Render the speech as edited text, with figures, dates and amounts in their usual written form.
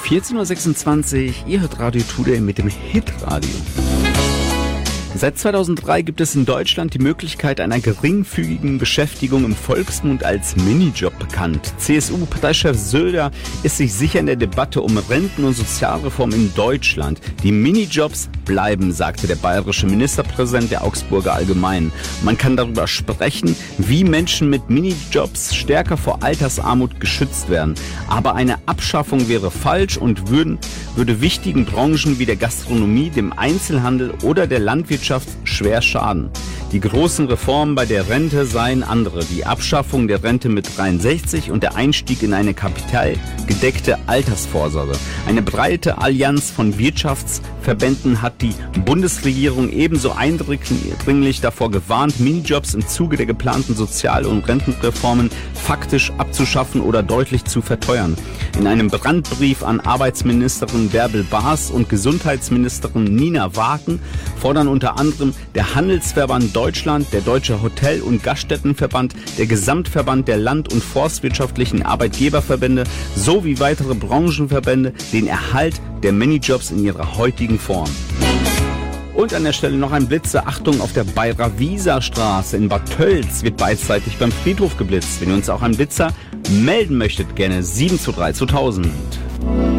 14.26 Uhr, ihr hört Radio Today mit dem Hitradio. Seit 2003 gibt es in Deutschland die Möglichkeit einer geringfügigen Beschäftigung, im Volksmund als Minijob bekannt. CSU-Parteichef Söder ist sich sicher in der Debatte um Renten- und Sozialreform in Deutschland. Die Minijobs bleiben, sagte der bayerische Ministerpräsident der Augsburger Allgemeinen. Man kann darüber sprechen, wie Menschen mit Minijobs stärker vor Altersarmut geschützt werden. Aber eine Abschaffung wäre falsch und würde wichtigen Branchen wie der Gastronomie, dem Einzelhandel oder der Landwirtschaft schwer schaden. Die großen Reformen bei der Rente seien andere. Die Abschaffung der Rente mit 63 und der Einstieg in eine kapitalgedeckte Altersvorsorge. Eine breite Allianz von Wirtschaftsverbänden hat die Bundesregierung ebenso eindringlich davor gewarnt, Minijobs im Zuge der geplanten Sozial- und Rentenreformen faktisch abzuschaffen oder deutlich zu verteuern. In einem Brandbrief an Arbeitsministerin Bärbel Baas und Gesundheitsministerin Nina Waken fordern unter anderem der Handelsverband Deutschland, der Deutsche Hotel- und Gaststättenverband, der Gesamtverband der Land- und Forstwirtschaftlichen Arbeitgeberverbände sowie weitere Branchenverbände den Erhalt der Minijobs in ihrer heutigen Form. Und an der Stelle noch ein Blitzer. Achtung, auf der Bayra-Wiesa-Straße in Bad Tölz wird beidseitig beim Friedhof geblitzt. Wenn ihr uns auch einen Blitzer melden möchtet, gerne 723 2000.